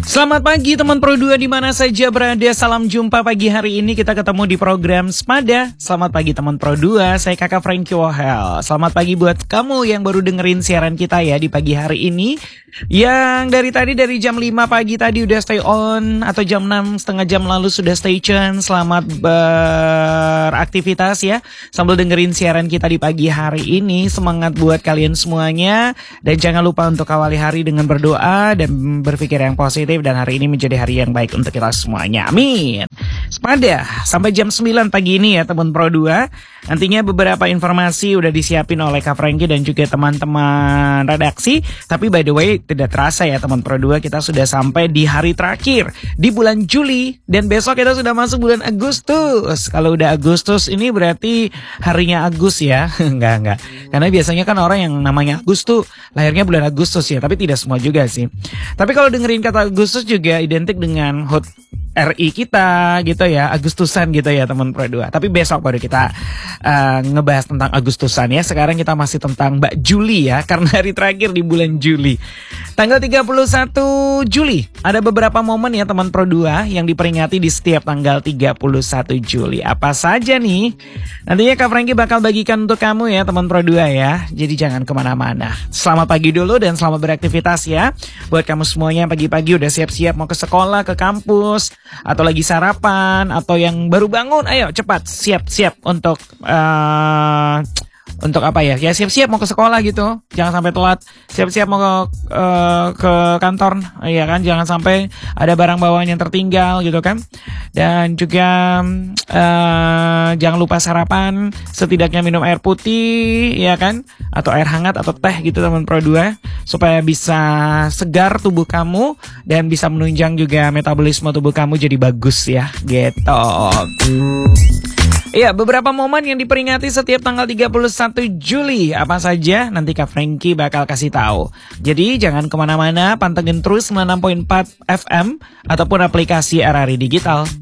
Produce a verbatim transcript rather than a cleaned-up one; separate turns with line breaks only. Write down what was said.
Selamat pagi teman Pro dua di mana saja berada. Salam jumpa pagi hari ini kita ketemu di program Sepada. Selamat pagi teman Pro dua, saya Kakak Frankie Wahel. Selamat pagi buat kamu yang baru dengerin siaran kita ya di pagi hari ini. Yang dari tadi dari jam lima pagi tadi udah stay on, atau jam enam setengah jam lalu sudah stay tune. Selamat beraktivitas ya sambil dengerin siaran kita di pagi hari ini. Semangat buat kalian semuanya. Dan jangan lupa untuk awali hari dengan berdoa dan berpikir yang positif. Dan hari ini menjadi hari yang baik untuk kita semuanya. Amin. Sepada sampai jam sembilan pagi ini ya teman Pro dua. Nantinya beberapa informasi udah disiapin oleh Kak Frankie dan juga teman-teman redaksi. Tapi by the way tidak terasa ya teman Pro dua, kita sudah sampai di hari terakhir di bulan Juli. Dan besok kita sudah masuk bulan Agustus. Kalau udah Agustus ini berarti harinya Agus ya. Enggak, enggak. Karena biasanya kan orang yang namanya Agus tuh lahirnya bulan Agustus ya. Tapi tidak semua juga sih. Tapi kalau dengerin kata Agustus juga identik dengan H U T R I kita gitu ya, Agustusan gitu ya teman Pro dua. Tapi besok baru kita uh, ngebahas tentang Agustusan ya. Sekarang kita masih tentang Mbak Juli ya, karena hari terakhir di bulan Juli. Tanggal tiga puluh satu Juli ada beberapa momen ya teman Pro dua yang diperingati di setiap tanggal tiga puluh satu Juli. Apa saja nih? Nantinya Kak Frankie bakal bagikan untuk kamu ya teman Pro dua ya. Jadi jangan kemana-mana. Selamat pagi dulu dan selamat beraktivitas ya. Buat kamu semuanya pagi-pagi udah siap-siap mau ke sekolah, ke kampus, atau lagi sarapan, atau yang baru bangun, ayo cepat siap-siap untuk uh, untuk apa ya? Ya siap-siap mau ke sekolah gitu. Jangan sampai telat. Siap-siap mau ke uh, ke kantor, ya kan? Jangan sampai ada barang bawaan yang tertinggal gitu kan. Dan juga uh, jangan lupa sarapan, setidaknya minum air putih, ya kan? Atau air hangat atau teh gitu teman Pro dua, supaya bisa segar tubuh kamu dan bisa menunjang juga metabolisme tubuh kamu jadi bagus ya, gitu. Iya, beberapa momen yang diperingati setiap tanggal tiga puluh satu Juli. Apa saja? Nanti Kak Frankie bakal kasih tahu. Jadi jangan kemana-mana, pantengin terus sembilan puluh enam koma empat F M ataupun aplikasi R R I Digital.